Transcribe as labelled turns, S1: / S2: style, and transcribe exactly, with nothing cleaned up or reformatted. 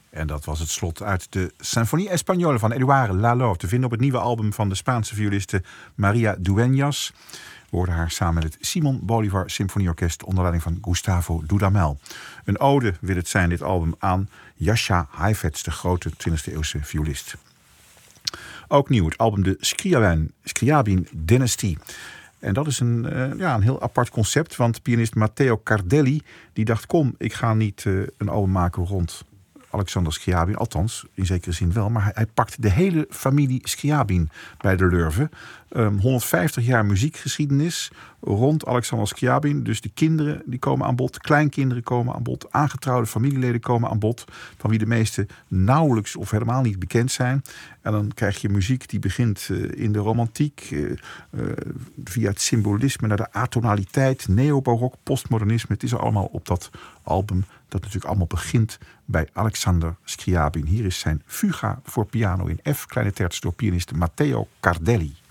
S1: En dat was het slot uit de Sinfonie Espagnole van Édouard Lalo, te vinden op het nieuwe album van de Spaanse violiste Maria Dueñas. We hoorden haar samen met het Simon Bolivar Symfonieorkest onder leiding van Gustavo Dudamel. Een ode wil het zijn, dit album, aan Jascha Heifetz, de grote twintigste eeuwse violist. Ook nieuw, het album de Scriabin, Scriabin Dynasty. En dat is een, uh, ja, een heel apart concept, want pianist Matteo Cardelli die dacht, kom, ik ga niet uh, een album maken rond Alexander Scriabin, althans in zekere zin wel, maar hij, hij pakt de hele familie Scriabin bij de lurven. Um, honderdvijftig jaar muziekgeschiedenis rond Alexander Scriabin. Dus de kinderen die komen aan bod, kleinkinderen komen aan bod, aangetrouwde familieleden komen aan bod, van wie de meeste nauwelijks of helemaal niet bekend zijn. En dan krijg je muziek die begint uh, in de romantiek, uh, uh, via het symbolisme naar de atonaliteit, neobarok, postmodernisme. Het is er allemaal op dat album dat natuurlijk allemaal begint bij Alexander Scriabin. Hier is zijn Fuga voor piano in F, kleine terts door pianist Matteo Cardelli.